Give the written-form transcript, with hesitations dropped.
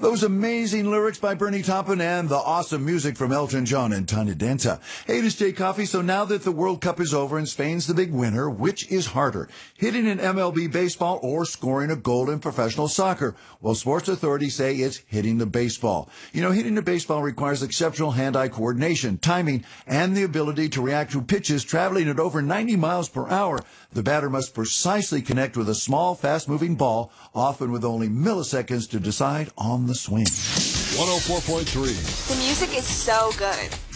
Those amazing lyrics by Bernie Taupin and the awesome music from Elton John and Tanya Danza. Hey, it is Jay Coffey. So now that the World Cup is over and Spain's the big winner, which is harder, hitting an MLB baseball or scoring a goal in professional soccer? Well, sports authorities say it's hitting the baseball. You know, hitting the baseball requires exceptional hand-eye coordination, timing, and the ability to react to pitches traveling at over 90 miles per hour. The batter must precisely connect with a small, fast-moving ball, often with only milliseconds to decide on the swing. 104.3. The music is so good.